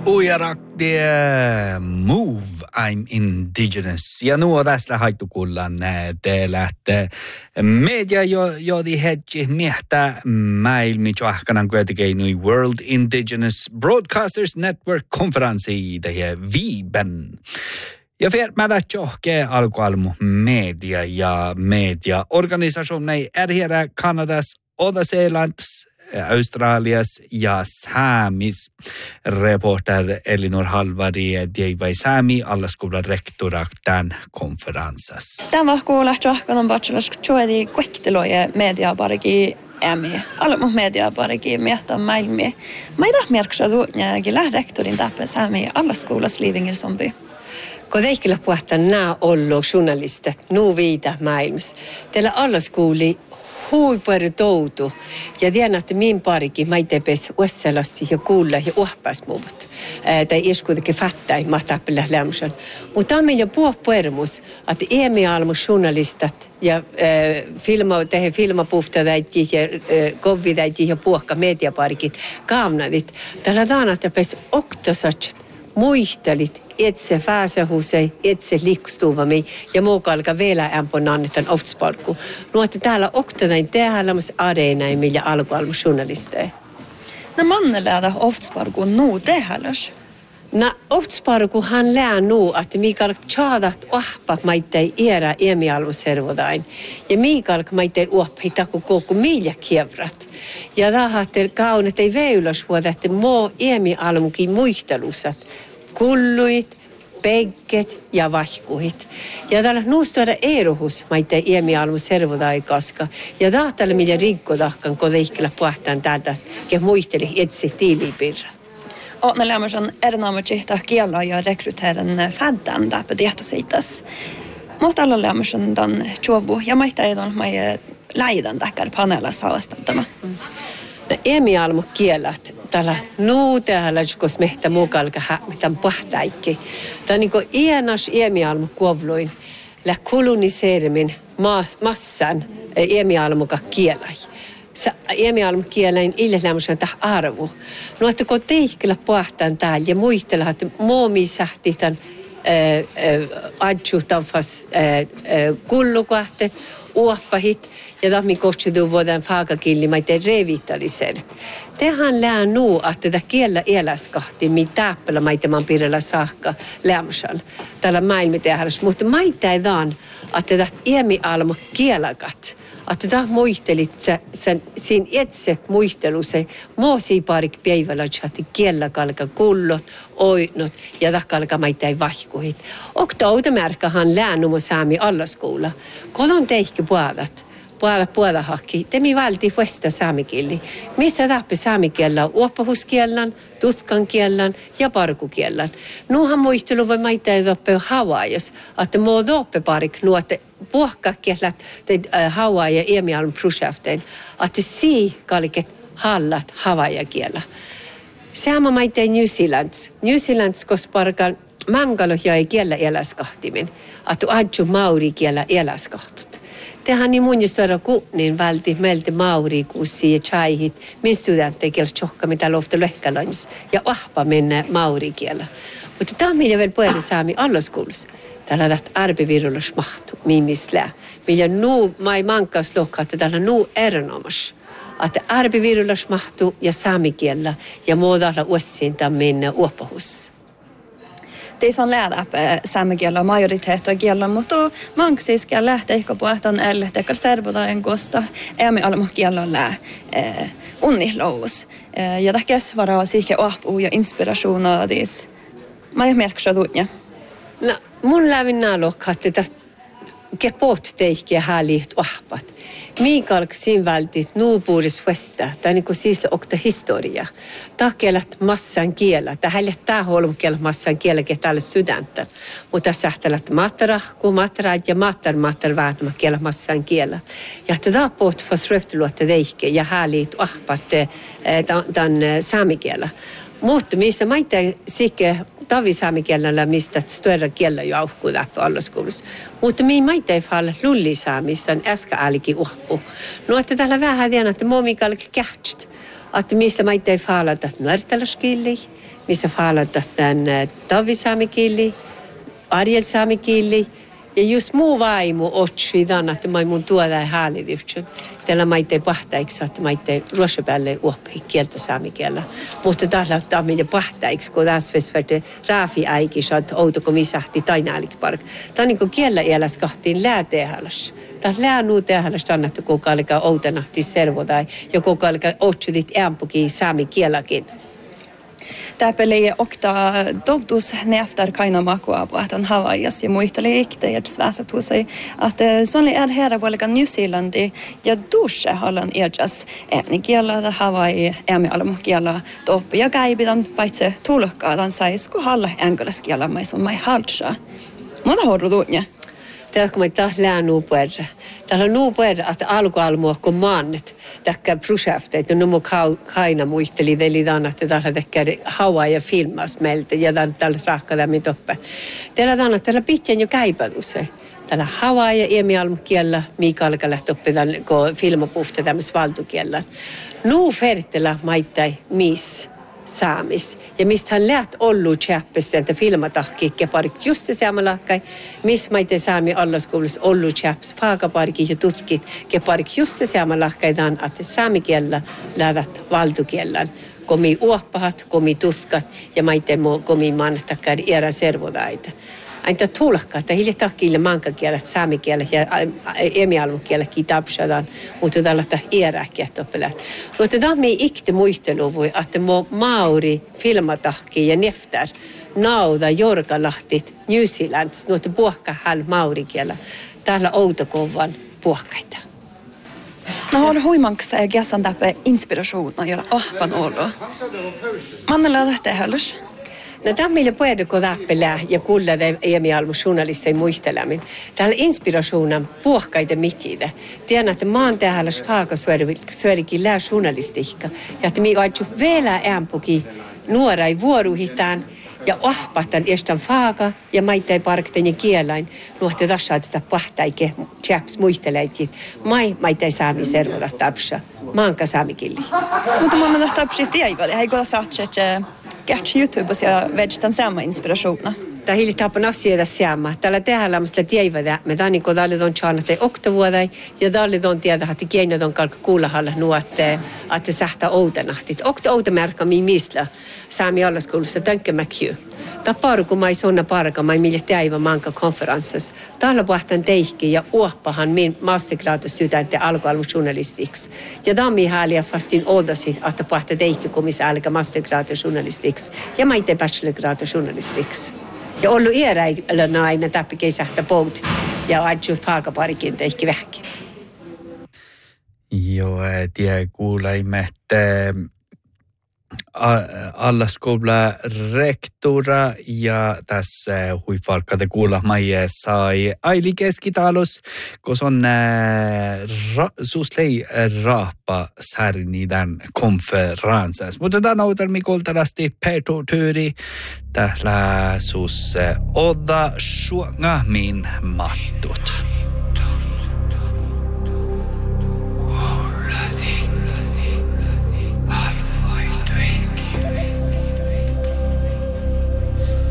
Ujarak det Move, I'm Indigenous. Ja nuo tästä haittukullan teillä, että media jodi hedji miehtä maailmi johkanan kuitenkin World Indigenous Broadcasters Network konferenssi tähän viiben. Ja firmada johke alkualmu media ja mediaorganisationer är här Kanadas Åda-Seelands Australias ja Saamis. Reporter Elinor Halvari jäi Saami allaskolan rektorak tämän konferenssassa. Tämä kuulla johkanan bachelors joedi kuekteloje media bargi ämi. Alla media bargi miehtä maailmi. Maida merksadu ja rektorin tappe Saami allaskolas livinger somby. Kun eikä puhuta nämä ollut journalistit, nuu viitä maailmassa. Teillä allaskouli huippueri toutu. Ja tiedän, että min parikin maitepes uusselasti ja kuulla ja uhpas muut. Tai edes kuitenkin fattai mahtappilla lämmösen. Mutta on meillä puhupuermus, että EMI-almu journalistat ja filmapuhtatäiti ja kovvitäiti ja puhka mediaparikit kaavnadit. Tällä taanat pes oktasat muistelit itse fääsähusei, itse liikstuvami ja muukalka vielä ämpön annetaan oftsparku. Nuotte täällä oktanain tehdälämässä areenain, millä alkualmu journalisteja. No manne läädä oftsparku nuu tehdäläs? No oftsparku hän lää nuu, että mikalka tjaadat ohpak maittai iärä EMI-almuservodain. Ja mikalka maittai ohpita koko milja kievrat. Ja tahatte kaunet ei veylös vuoda, että moo EMI-almukin muistelusat. Kulluit, pegget ja vahkuit. Ja täällä nuustuada erohus maittain EMI-almu servodai-kaska. Ja tahtalla millä rikkodahkan, kun teikillä puhtaan täältä, ke muisteli etsi tiilipirra. Ootna lämmösen erinomaisesti kielä ja rekryteeren fädden täpä tietoisitas. Mutta alla lämmösen tämän tjovu ja maittain on mai läiden täkkär paneella saastattama. EMI-almu kielat. Täällä täällä jos mehtä mukalka mitään pahtaikki. Tämä on niin kuin ienas EMI-almu kuovluin. Lä koloniseerimin massan EMI-almuka kielai. EMI-almu kielain illälämmösen tähän arvu. No, että kun teikillä pahtaan täällä ja muistella, että muomi sähti tämän adjutanfas kullukohtet, uoppahit ja tahmi kohtsutuu vuoden faakakilli maiten revitaliseerit. Tehän lää nuu, että tätä kiellä eläskahti, mitä täppälä maitemaan pirellä saakka lämmösen. Täällä maailmitehärässä, mutta maittain, että tätä EMI-almu kielakat. Että tämä muistelit siinä etset muistelussa, muusi parik päivällä, että kiellä kalka kullot, oinot ja takkalka maittain vahkuhit. Okta outamärkähän läänumo saami allaskoula. Kolon teikki puolta hakki. Temi valti vuesta saamikieli. Missä tahpe saamikielä on uoppahuskielän, tutkankielän ja parkukielän. Nuuhan muistelu voi maittain toppe Hawaias, että muu toppe parik nuotte puhkakielet Hawaii ja EMI-almu projektein, että kalket hallat Hawaii-kielä. Sama maittain New Zealands. New Zealands, koska parkan mangalo jäi kielä eläskahtimin, että adju mauri kielä eläskahtut. Tehän niin mun jostain niin välti meiltä mauri kuussi ja chaihit, min studentteja kielä tjohka, mitä lofta löhkälans, ja ahpa mennä mauri kielä. Mutta tämä on meidän vielä puolella saami allaskoulussa. Täällä on arbivirulus mahtu, miimislää. Millä nuu mai mankas lokka, että täällä on nuu erinomas. Että arbivirulus mahtu ja saamikielä ja muodalla uussin tämän uoppahus. Teissä on lähdä saamikielä majoriteettakielä, mutta manksiskielä lähtee ehkä puhutaan elle, tekar servodaen kosta EMI-almu kielä lää unnilous. Ja tähkäs varaa siike ohpuu ja inspiraationa diis. Mä ei merkkaa tuutja. No, mun lävin nälokka, että kepoot teikkiä häliit ohpat. Miikalk siinä vältit nuupuudis vesta, tai niin kuin siis okta historia. Takelat massan kielä, tai hälle tää holmkielä massan kielä, ketä studentter. Mutta sähtelät matarahku, mataraat ja matar väänämä kielä massan kielä. Ja tätä poot fas röfteluotta teikkiä ja häliit ohpat tämän saamikielä. Mutta mistä maita sikke tavisaamikielellä, mistä stöörä kielellä jo auhkuu läppä allaskoulussa. Mutta minä maita ei falle lullisaamista, äsken äälikin uhpu. No, että täällä vähän tiedän, että muomikalki kähtst. Että mistä maita ei faalata nuortalaskilli, missä faalata tämän tavisaamikilli, arjelsaamikilli. Ja just muu vaimu otsui tämän, että mä mun tuoda ei häälidivtsun. Tällä maita ei pahtaiksi, että maita ei ruosapäälle uoppi kieltä saamikielä. Mutta tällä on meidän pahtaiksi, kun tässä vesvärte raafi äikis, että outo misahti tainaalikpark. Tämä on niin kuin kielä eläs kahtiin lääteehäläs. Tämä on läänu teehäläs annettu koko aika outanahti servodai ja koko aika otsutit ämpukin saamikielakin. Täpeli okta dovtus neftar kaina makuapu, että on Hawaiias ja muisteli ikte ja sväsat husai, että se oli herra vuolika New Zealandi ja dusse hallan erjas äänikielä Hawaii äämialmu kielä toppi ja käipidan paitse tulkkaadan saisku halla englanniskielä mais on mai halsa. Mutta horruduunja. Täältä kun mä taas lään nuupuerra. Täällä on nuupuerra, että alkualmua kun maannet. Täkkä projekteet, no mu kaina muisteli, eli tämän, että täällä tekee Hawaii ja filmas meiltä, ja täällä rahkadamin toppe. Täällä pitää jo käipätuse. Täällä Hawaii ja emialmukielä, mikä alkaa lähtoppi kun filmapuhta tämmöisessä valtukielä. Nuu fertillä maittai miss. Saamis. Ja mistä hän läht ollu tjäppistä, että filmatahkiikki parik just se samalahkai, missä maite saami allaskoulussa ollu tjäpps, faakaparki ja tutkit, ke parik just se samalahkaitaan, että saamikielä lähtät valtukielän. Komi uoppahat, komi tutkat ja maite komi mannatakkaan erä servodaita. Aina tulkkaa, että hiljatahkille mankakielet, saamikielet ja emialmukielet kitapsadaan, mutta tällaista erääkiä toppelät. Mutta tämä on ikte muisteluvui, että mauri filmatahki ja neftar nauda jorkalahtit New Zealands, nuotta puokkahäl maurikielä. Täällä outokovan puokkaita. No har huimanks käsan täpä inspirationen jolla ahpan olo. Mannella lähtee höllys. No tämä meillä puhutaan, kun täppelää ja kuulla emialmu journalistien muistelemin. Täällä inspiratioonan puhkaita mittiitä. Tiedän, että mä oon täällä faakasuorikin lää journalistiikka. Ja että minä oon vielä ämpukin nuorai vuoruhitaan ja ahpahtan estän faaka ja maittai parkten ja kielain. Nuohti tässä tätä pahtaike tjäps muistelaitit. Maittai saami servoda tapsa. Maanka saamikilli. Mutta mä oon tapsi tiedä, hei kun saat Gert YouTubessa ja vedetään sama inspirationen. Tämä hiljattain asioita sama. Täällä tehdään lämmöistä tiedä, me täällä niin kuin täällä on tjannat oktavuoday ja täällä on tiedä, että kiinni on kalka kuulahalla nuotte, että sähtää outanahtit. Outamärkä mistä saami allaskoulussa tänkemäkkyy. Tämä parku mai sonna parka mai mille teivä manka konferenssissa. Täällä puhutaan teihki ja uoppahan min mastergraadustudente alkualmu journalistiksi. Ja tämä on mihääliä fastin odosi, että puhutaan teihki komissa alka mastergraadustudentiksi ja maite bachelorgraadustudentiksi. Ja ollut iäräillä aina täppikin sähtä pout ja adju faakaparikin teihki vähkin. Joo, tiedä kuulaimme, että allaskoula rektora ja tässä huifarkkade kuulla maie sai Aili Keskitalos, kun on suslei raappa särnidän konferenssas. Mutta tämän autelmi koltalasti Perto Tyyri täällä sus odda suongamin mattut.